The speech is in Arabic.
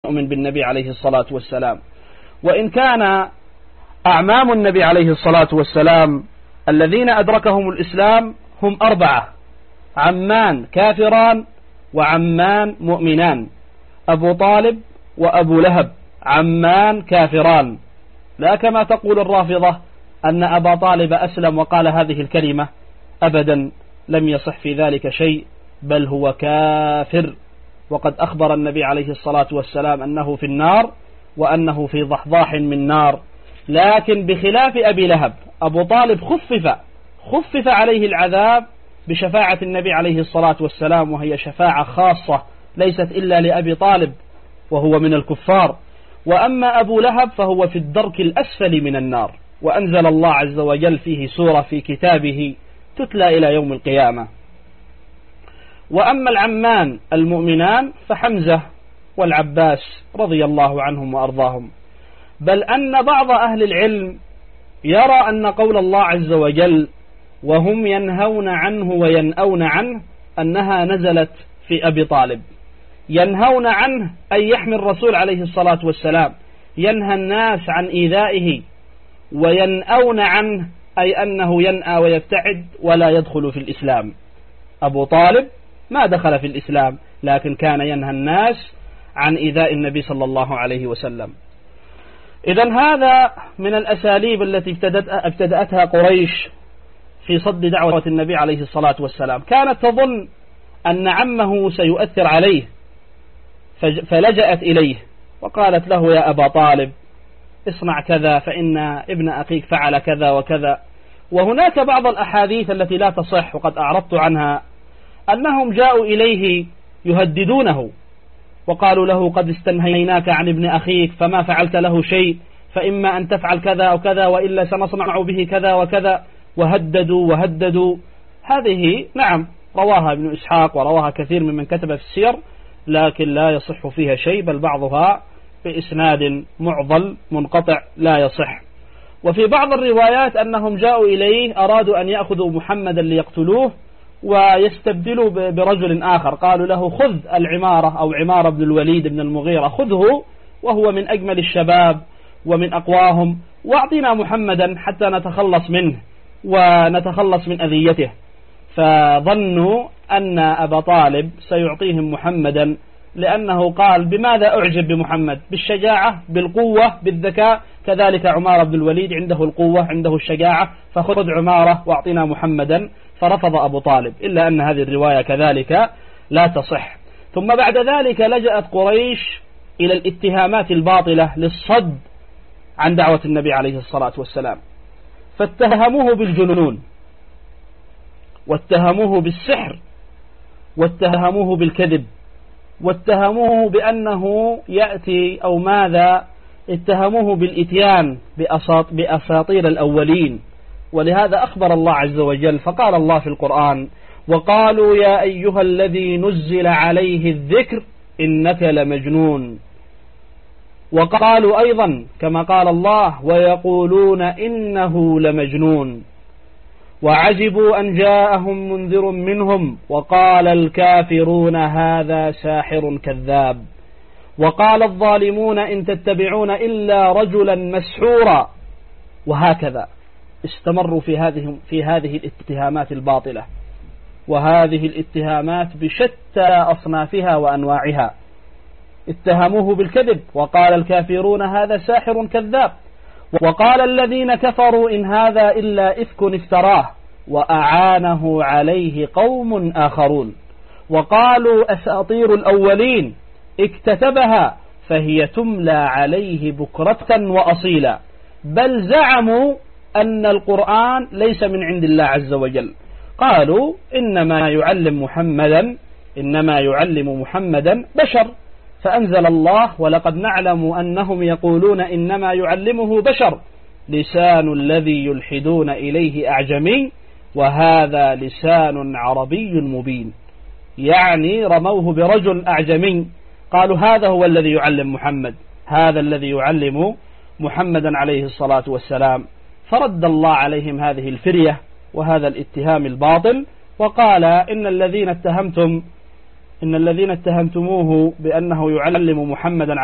يؤمن بالنبي عليه الصلاة والسلام. وإن كان أعمام النبي عليه الصلاة والسلام الذين أدركهم الإسلام هم 4: عمان كافران وعمان مؤمنان، أبو طالب وأبو لهب عمان كافران، لا كما تقول الرافضة أن أبا طالب أسلم وقال هذه الكلمة، أبدا لم يصح في ذلك شيء، بل هو كافر، وقد أخبر النبي عليه الصلاة والسلام أنه في النار وأنه في ضحضاح من نار. لكن بخلاف أبي لهب، أبو طالب خفف عليه العذاب بشفاعة النبي عليه الصلاة والسلام، وهي شفاعة خاصة ليست إلا لأبي طالب وهو من الكفار. وأما أبو لهب فهو في الدرك الأسفل من النار، وأنزل الله عز وجل فيه سورة في كتابه تتلى إلى يوم القيامة. وأما العمان المؤمنان فحمزة والعباس رضي الله عنهم وأرضاهم، بل أن بعض أهل العلم يرى أن قول الله عز وجل وهم ينهون عنه وينأون عنه أنها نزلت في أبي طالب. ينهون عنه أي يحمي الرسول عليه الصلاة والسلام، ينهى الناس عن إيذائه، وينأون عنه أي أنه ينأى ويبتعد ولا يدخل في الإسلام. أبو طالب ما دخل في الإسلام، لكن كان ينهى الناس عن إيذاء النبي صلى الله عليه وسلم. إذن هذا من الأساليب التي ابتدأتها قريش في صد دعوة النبي عليه الصلاة والسلام. كانت تظن أن عمه سيؤثر عليه، فلجأت إليه وقالت له يا أبا طالب اصنع كذا فإن ابن أخيك فعل كذا وكذا. وهناك بعض الأحاديث التي لا تصح وقد أعرضت عنها، أنهم جاءوا إليه يهددونه وقالوا له قد استنهيناك عن ابن أخيك فما فعلت له شيء، فإما أن تفعل كذا أو كذا وإلا سنصنع به كذا وكذا، وهددوا. هذه نعم رواها ابن إسحاق ورواها كثير ممن كتب في السير، لكن لا يصح فيها شيء، بل بعضها بإسناد معضل منقطع لا يصح. وفي بعض الروايات أنهم جاءوا إليه أرادوا أن يأخذوا محمدا ليقتلوه ويستبدلوا برجل آخر، قالوا له خذ العمارة أو عمارة بن الوليد بن المغيرة، خذه وهو من أجمل الشباب ومن أقواهم، واعطنا محمدا حتى نتخلص منه ونتخلص من أذيته. فظنوا أن أبا طالب سيعطيهم محمدا، لأنه قال بماذا أعجب بمحمد؟ بالشجاعة، بالقوة، بالذكاء. كذلك عمارة بن الوليد عنده القوة، عنده الشجاعة، فخذ عمارة واعطنا محمدا. فرفض أبو طالب، إلا أن هذه الرواية كذلك لا تصح. ثم بعد ذلك لجأت قريش إلى الاتهامات الباطلة للصد عن دعوة النبي عليه الصلاة والسلام، فاتهموه بالجنون، واتهموه بالسحر، واتهموه بالكذب، واتهموه بأنه يأتي أو ماذا، اتهموه بالإتيان بأساطير الأولين. ولهذا أخبر الله عز وجل، فقال الله في القرآن وقالوا يا أيها الذي نزل عليه الذكر إنك لمجنون. وقالوا أيضا كما قال الله ويقولون إنه لمجنون. وعجبوا أن جاءهم منذر منهم وقال الكافرون هذا ساحر كذاب. وقال الظالمون إن تتبعون إلا رجلا مسحورا. وهكذا استمروا في هذه الاتهامات الباطلة، وهذه الاتهامات بشتى أصنافها وأنواعها. اتهموه بالكذب وقال الكافرون هذا ساحر كذاب. وقال الذين كفروا إن هذا إلا إفك افتراه وأعانه عليه قوم آخرون. وقالوا أساطير الأولين اكتتبها فهي تملى عليه بكرة وأصيلا. بل زعموا أن القرآن ليس من عند الله عز وجل. قالوا إنما يعلم محمدا بشر. فأنزل الله ولقد نعلم أنهم يقولون إنما يعلمه بشر لسان الذي يلحدون إليه أعجمي وهذا لسان عربي مبين. يعني رموه برجل أعجمي، قالوا هذا هو الذي يعلم محمد، هذا الذي يعلم محمدا عليه الصلاة والسلام. فرد الله عليهم هذه الفرية وهذا الاتهام الباطل، وقال إن الذين اتهمتموه بأنه يعلم محمدا